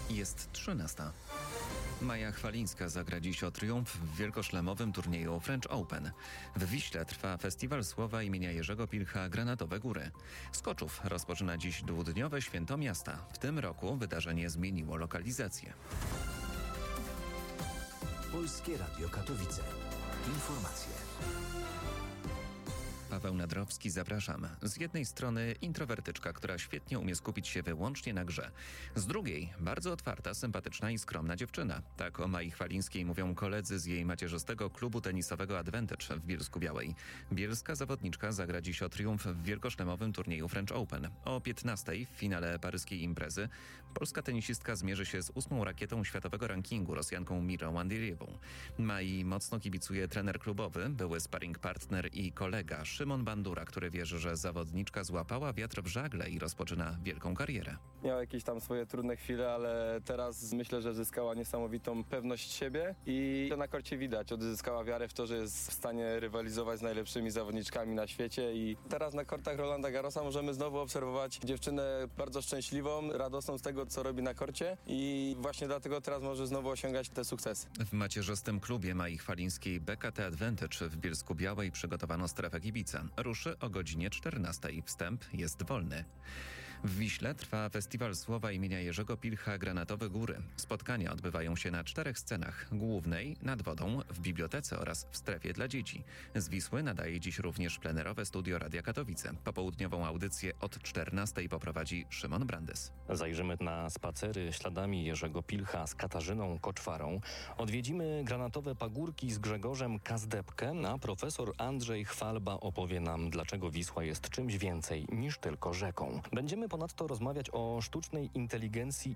Jest 13. Maja Chwalińska zagra dziś o triumf w wielkoszlemowym turnieju French Open. W Wiśle trwa festiwal słowa imienia Jerzego Pilcha Granatowe Góry. Z Koczów rozpoczyna dziś dwudniowe Święto Miasta. W tym roku wydarzenie zmieniło lokalizację. Polskie Radio Katowice. Informacje. Paweł Nadrowski, zapraszam. Z jednej strony introwertyczka, która świetnie umie skupić się wyłącznie na grze. Z drugiej bardzo otwarta, sympatyczna i skromna dziewczyna. Tak o Mai Chwalińskiej mówią koledzy z jej macierzystego klubu tenisowego Advantage w Bielsku-Białej. Bielska zawodniczka zagra dziś o triumf w wielkoszlemowym turnieju French Open. O 15:00 w finale paryskiej imprezy polska tenisistka zmierzy się z 8. rakietą światowego rankingu, Rosjanką Mirą Andiriewą. Mai mocno kibicuje trener klubowy, były sparring partner i kolega Szymon Bandura, który wierzy, że zawodniczka złapała wiatr w żagle i rozpoczyna wielką karierę. Miała jakieś tam swoje trudne chwile, ale teraz myślę, że zyskała niesamowitą pewność siebie i to na korcie widać. Odzyskała wiarę w to, że jest w stanie rywalizować z najlepszymi zawodniczkami na świecie i teraz na kortach Rolanda Garrosa możemy znowu obserwować dziewczynę bardzo szczęśliwą, radosną z tego, co robi na korcie i właśnie dlatego teraz może znowu osiągać te sukcesy. W macierzystym klubie Mai Chwalińskiej BKT Advantage w Bielsku-Białej przygotowano strefę kibica. Ruszy o godzinie 14:00. Wstęp jest wolny. W Wiśle trwa festiwal słowa imienia Jerzego Pilcha Granatowe Góry. Spotkania odbywają się na 4 scenach. Głównej, nad wodą, w bibliotece oraz w strefie dla dzieci. Z Wisły nadaje dziś również plenerowe studio Radia Katowice. Popołudniową audycję od 14:00 poprowadzi Szymon Brandys. Zajrzymy na spacery śladami Jerzego Pilcha z Katarzyną Koczwarą. Odwiedzimy Granatowe Pagórki z Grzegorzem Kazdebkę, a profesor Andrzej Chwalba opowie nam, dlaczego Wisła jest czymś więcej niż tylko rzeką. Będziemy ponadto rozmawiać o sztucznej inteligencji